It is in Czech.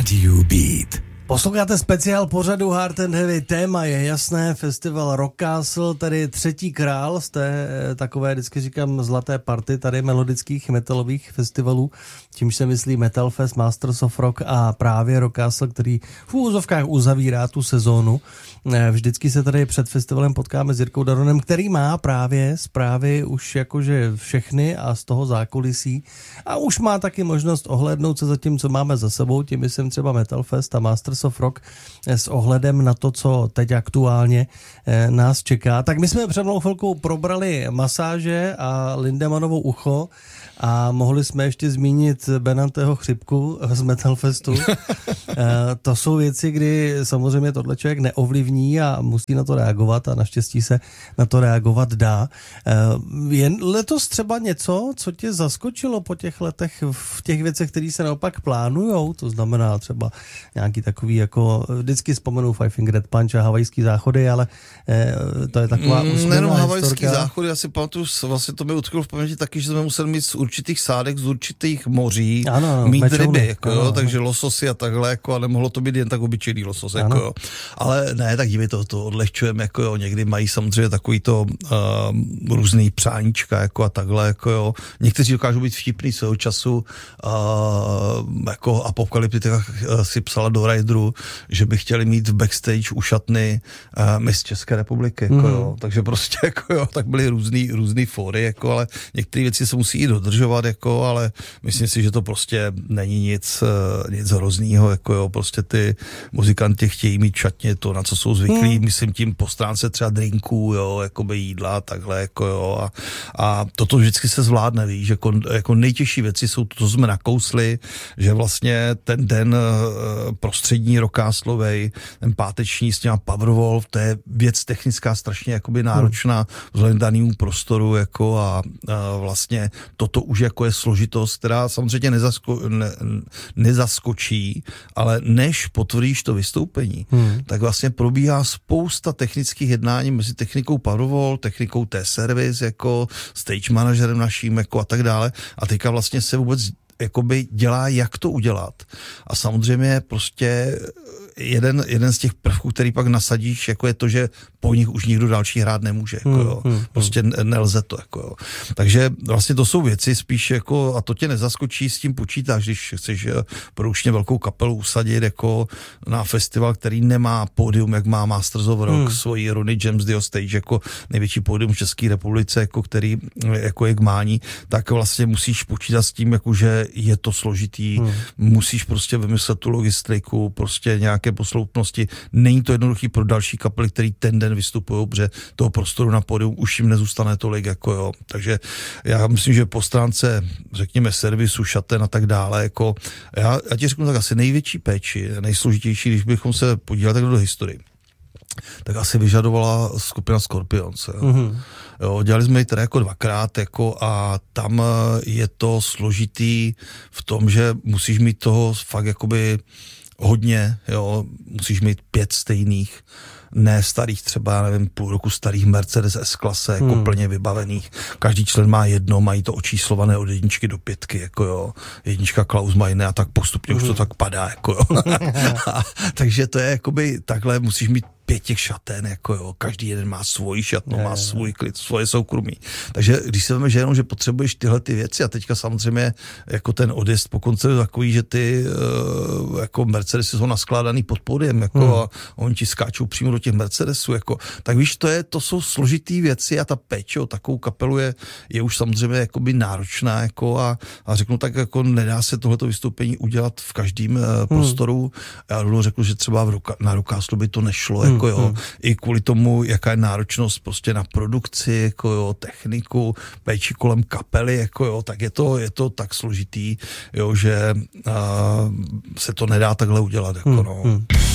Radio Beat. Posloucháte speciál pořadu Hard and Heavy. Téma je jasné, festival Rock Castle, tedy třetí král z té takové, vždycky říkám, zlaté party tady melodických metalových festivalů. Čímž se myslí Metal Fest, Masters of Rock a právě Rock Castle, který v úvozovkách uzavírá tu sezónu. Vždycky se tady před festivalem potkáme s Jirkou Daronem, který má právě zprávy už jakože všechny a z toho zákulisí. A už má taky možnost ohlédnout se za tím, co máme za sebou. Tím jsem třeba Metal Fest a Masters of Rock s ohledem na to, co teď aktuálně nás čeká. Tak my jsme před mnou chvilkou probrali masáže a Lindemanovou ucho a mohli jsme ještě zmínit Benanteho chřipku z Metal Festu. To jsou věci, kdy samozřejmě tohle člověk neovlivní a musí na to reagovat a naštěstí se na to reagovat dá. Je letos třeba něco, co tě zaskočilo po těch letech v těch věcech, které se naopak plánujou? To znamená třeba nějaký takový, jako vždycky vzpomenu Five Finger Death Punch a havajský záchody, ale to je taková úsměvná nejenom havajský historka. záchody, já si pamatuju, vlastně to mi utklo v paměti taky, že jsme museli mít z určitých sádek, z určitých moří, mít ryby, jako, jo, takže lososy a takhle, jako, a nemohlo to být jen tak obyčejný losos, jako, jo. Ale ne, tak dívej, to odlehčujeme, jako, jo, někdy mají samozřejmě takový to různý přáníčka, jako, a takhle, jako, jo. Někteří dokážou být vtipný svého času, jako Apokalyptika si psala do Rideru, že by chtěli mít v backstage u šatny Miss České republiky, jako, jo. Takže prostě, jako, jo, tak byly různý fóry, jako, ale některé věci se musí i dodržovat, jako, ale myslím si, že to prostě není nic hroznýho, jako, jo, prostě ty muzikanti chtějí mít šatně to, na co jsou zvyklí, myslím tím po stránce třeba drinků, jo, jakoby jídla, takhle, jako, jo, a toto vždycky se zvládne, víš, jako nejtěžší věci jsou to, co jsme nakousli, že vlastně ten den prostřední rockáslovej, ten páteční s těma Powerwolf, to je věc technická strašně jakoby náročná vzhledem danému prostoru, jako, a vlastně toto už jako je složitost, která samozřejmě nezaskočí, ale než potvrdíš to vystoupení, tak vlastně probíhá spousta technických jednání mezi technikou Powerwolf, technikou T-Service, jako stage manažerem naším, jako, a tak dále. A teďka vlastně se vůbec jakoby dělá, jak to udělat. A samozřejmě prostě jeden z těch prvků, který pak nasadíš, jako je to, že po nich už nikdo další hrát nemůže. Jako, jo. Prostě nelze to. Jako, jo. Takže vlastně to jsou věci spíš, jako, a to tě nezaskočí, s tím počítáš, když chceš průčně velkou kapelu usadit jako na festival, který nemá pódium, jak má Masters of Rock, svoji Ronnie James Dio Stage, jako největší pódium v České republice, jako, který jako je k mání, tak vlastně musíš počítat s tím, jako, že je to složitý, musíš prostě vymyslet tu logistiku, prostě nějaké posloupnosti. Není to jednoduchý pro další kapely, který ten den vystupují, protože toho prostoru na pódium už jim nezůstane tolik, jako, jo. Takže já myslím, že po stránce, řekněme, servisu, šaten a tak dále, jako já ti řeknu tak asi největší péči, nejsložitější, když bychom se podívali tak do historie, tak asi vyžadovala skupina Scorpions. Jo, dělali jsme ji teda jako dvakrát, jako, a tam je to složitý v tom, že musíš mít toho fakt jakoby hodně, jo, musíš mít 5 stejných, ne starých, třeba, nevím, půl roku starých Mercedes S-klase, jako plně vybavených. Každý člen má jedno, mají to očíslované od 1 do 5, jako, jo. 1 Klaus Meine a tak postupně už to tak padá, jako, jo. Takže to je jakoby takhle, musíš mít 5 těch šaten, jako, jo. Každý jeden má svoji šatnu, má svůj klid, svoje soukromí. Takže když se veme, že jenom, že potřebuješ tyhle ty věci, a teďka samozřejmě jako ten odjezd po koncertu takový, že ty jako Mercedesy jsou naskládaný pod pódiem, jako, a oni ti skáčou přímo do těch Mercedesů, jako, tak víš, to jsou složitý věci a ta péče o takovou kapelu je už samozřejmě jakoby náročná, jako, a řeknu tak, jako nedá se tohleto vystoupení udělat v každém prostoru. Já řeknu, že třeba na Rock Castle by to nešlo, jako, jo, i kvůli tomu, jaká je náročnost prostě na produkci, jako, jo, techniku, péči kolem kapely, jako, jo, tak je to tak složitý, jo, že se to nedá takhle udělat, jako, no.